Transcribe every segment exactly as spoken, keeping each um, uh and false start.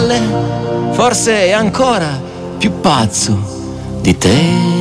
spalle, forse è ancora più pazzo di te.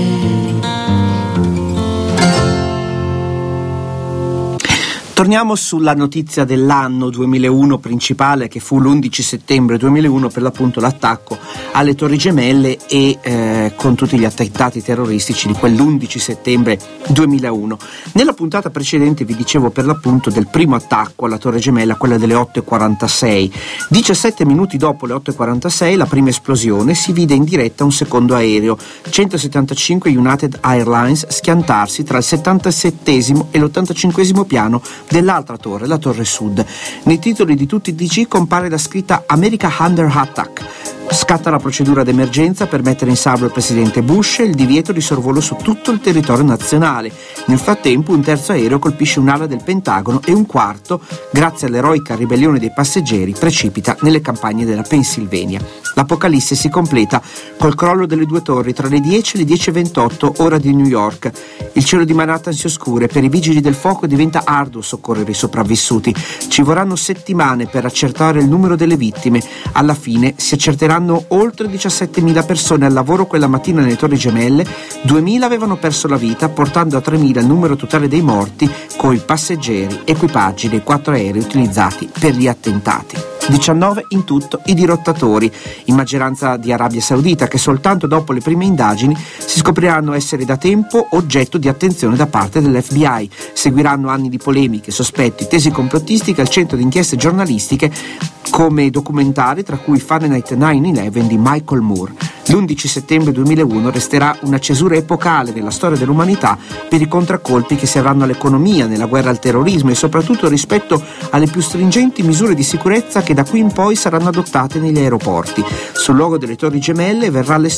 Torniamo sulla notizia dell'anno duemilauno principale, che fu l'undici settembre duemilauno, per l'appunto l'attacco alle Torri Gemelle e eh, con tutti gli attentati terroristici di quell'undici settembre duemilauno. Nella puntata precedente vi dicevo per l'appunto del primo attacco alla Torre Gemella, quella delle otto e quarantasei. diciassette minuti dopo le otto e quarantasei, la prima esplosione, si vide in diretta un secondo aereo, centosettantacinque United Airlines, schiantarsi tra il settantasettesimo e l'ottantacinquesimo piano dell'altra torre, la Torre Sud. Nei titoli di tutti i D G compare la scritta America Under Attack. Scatta la procedura d'emergenza per mettere in salvo il presidente Bush e il divieto di sorvolo su tutto il territorio nazionale. Nel frattempo un terzo aereo colpisce un'ala del Pentagono e un quarto, grazie all'eroica ribellione dei passeggeri, precipita nelle campagne della Pennsylvania. L'apocalisse si completa col crollo delle due torri tra le dieci e le dieci e ventotto ora di New York. Il cielo di Manhattan si oscura e per i vigili del fuoco diventa arduo soccorrere i sopravvissuti. Ci vorranno settimane per accertare il numero delle vittime. Alla fine si accerteranno oltre diciassettemila persone al lavoro quella mattina nelle Torri Gemelle. duemila avevano perso la vita, portando a tremila il numero totale dei morti, coi passeggeri, equipaggi dei quattro aerei utilizzati per gli attentati. diciannove in tutto i dirottatori, in maggioranza di Arabia Saudita, che soltanto dopo le prime indagini si scopriranno essere da tempo oggetto di attenzione da parte dell'F B I. Seguiranno anni di polemiche, sospetti, tesi complottistiche al centro di inchieste giornalistiche come documentari, tra cui Fahrenheit nove undici di Michael Moore. L'undici settembre duemilauno resterà una cesura epocale nella storia dell'umanità per i contraccolpi che si avranno all'economia, nella guerra al terrorismo e soprattutto rispetto alle più stringenti misure di sicurezza che da qui in poi saranno adottate negli aeroporti. Sul luogo delle Torri Gemelle verrà